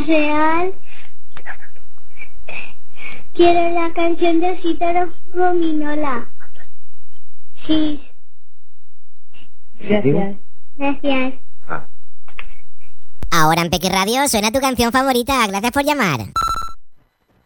real. Quiero la canción de Cítaro Gominola. Sí. Gracias. Gracias. Ahora en Peque Radio suena tu canción favorita. Gracias por llamar.